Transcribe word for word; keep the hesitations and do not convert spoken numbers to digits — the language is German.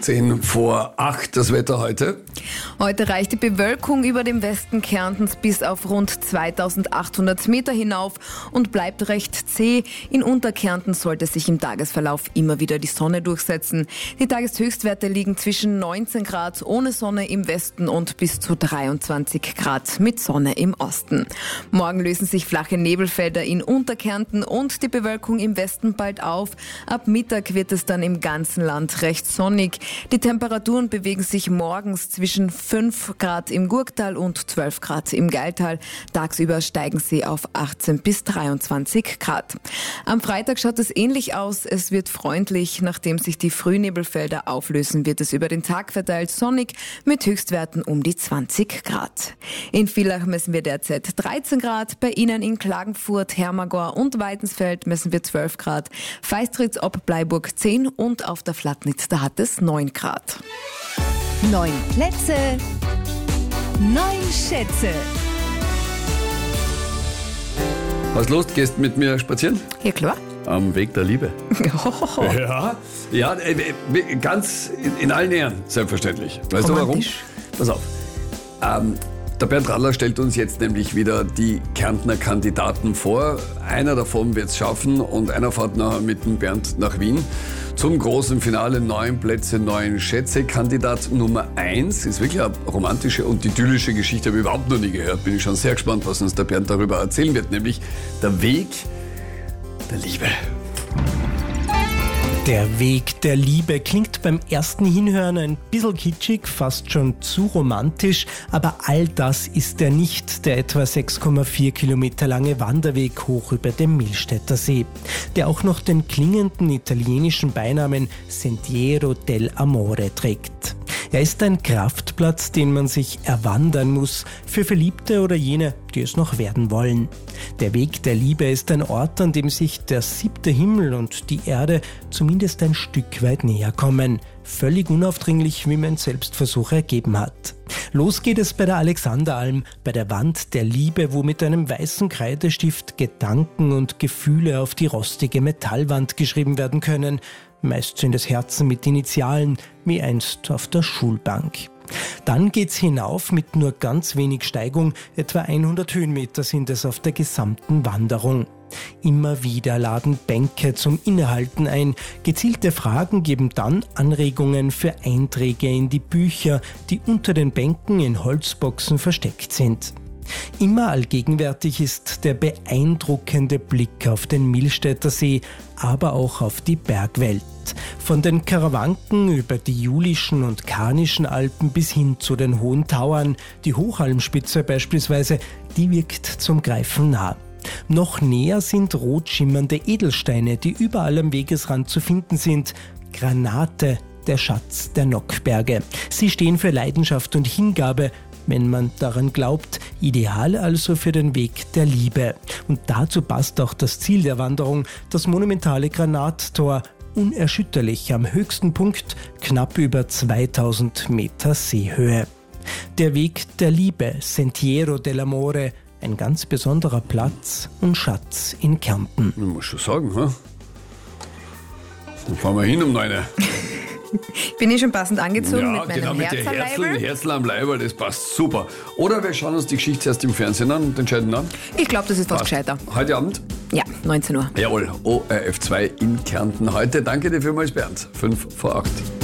Zehn vor acht das Wetter heute. Heute reicht die Bewölkung über dem Westen Kärntens bis auf rund zweitausendachthundert Meter hinauf und bleibt recht zäh. In Unterkärnten sollte sich im Tagesverlauf immer wieder die Sonne durchsetzen. Die Tageshöchstwerte liegen zwischen neunzehn Grad ohne Sonne im Westen und bis zu dreiundzwanzig Grad mit Sonne im Osten. Morgen lösen sich flache Nebelfelder in Unterkärnten und die Bewölkung im Westen bald auf. Ab Mittag wird es dann im ganzen Land recht sonnig. Die Temperaturen bewegen sich morgens zwischen fünf Grad im Gurktal und zwölf Grad im Gailtal. Tagsüber steigen sie auf achtzehn bis dreiundzwanzig Grad. Am Freitag schaut es ähnlich aus. Es wird freundlich. Nachdem sich die Frühnebelfelder auflösen, wird es über den Tag verteilt sonnig mit Höchstwerten um die zwanzig Grad. In Villach messen wir derzeit dreizehn Grad. Bei Ihnen in Klagenfurt, Hermagor und Weidensfeld messen wir zwölf Grad. Feistritz ob Bleiburg zehn und auf der Flatnitz, da hat es neun Grad. Neun Plätze, neun Schätze. Was los? Gehst mit mir spazieren? Ja, klar. Am Weg der Liebe. Oh. Ja, ja, äh, ganz in, in allen Ehren, selbstverständlich. Weißt du warum? Pass auf. Ähm, der Bernd Radler stellt uns jetzt nämlich wieder die Kärntner Kandidaten vor. Einer davon wird es schaffen und einer fährt nachher mit dem Bernd nach Wien. Zum großen Finale neun Plätze, neun Schätze. Kandidat Nummer eins ist wirklich eine romantische und idyllische Geschichte, habe ich überhaupt noch nie gehört. Bin ich schon sehr gespannt, was uns der Bernd darüber erzählen wird, nämlich der Weg der Liebe. Der Weg der Liebe klingt beim ersten Hinhören ein bisschen kitschig, fast schon zu romantisch, aber all das ist er nicht, der etwa sechs Komma vier Kilometer lange Wanderweg hoch über dem Millstätter See, der auch noch den klingenden italienischen Beinamen Sentiero dell'Amore trägt. Er ist ein Kraftplatz, den man sich erwandern muss, für Verliebte oder jene, die es noch werden wollen. Der Weg der Liebe ist ein Ort, an dem sich der siebte Himmel und die Erde zumindest ein Stück weit näher kommen. Völlig unaufdringlich, wie mein Selbstversuch ergeben hat. Los geht es bei der Alexanderalm, bei der Wand der Liebe, wo mit einem weißen Kreidestift Gedanken und Gefühle auf die rostige Metallwand geschrieben werden können. Meist sind es Herzen mit Initialen, wie einst auf der Schulbank. Dann geht's hinauf mit nur ganz wenig Steigung, etwa hundert Höhenmeter sind es auf der gesamten Wanderung. Immer wieder laden Bänke zum Innehalten ein. Gezielte Fragen geben dann Anregungen für Einträge in die Bücher, die unter den Bänken in Holzboxen versteckt sind. Immer allgegenwärtig ist der beeindruckende Blick auf den Millstätter See, aber auch auf die Bergwelt. Von den Karawanken über die Julischen und Karnischen Alpen bis hin zu den hohen Tauern, die Hochalmspitze beispielsweise, die wirkt zum Greifen nah. Noch näher sind rot schimmernde Edelsteine, die überall am Wegesrand zu finden sind. Granate, der Schatz der Nockberge. Sie stehen für Leidenschaft und Hingabe, wenn man daran glaubt, ideal also für den Weg der Liebe. Und dazu passt auch das Ziel der Wanderung, das monumentale Granattor, unerschütterlich am höchsten Punkt, knapp über zweitausend Meter Seehöhe. Der Weg der Liebe, Sentiero dell'Amore, ein ganz besonderer Platz und Schatz in Kärnten. Ich muss schon sagen, ha? Dann fahren wir hin um neun. Bin ich schon passend angezogen ja, mit meinem genau, mit der Herz am Herzl, Leibe? Herzl am Leibe, das passt super. Oder wir schauen uns die Geschichte erst im Fernsehen an und entscheiden dann. Ich glaube, das ist was Passt. gescheiter. Heute Abend? Ja, neunzehn Uhr. Jawohl, O R F zwei in Kärnten heute. Danke dir vielmals, Bernd. fünf vor acht.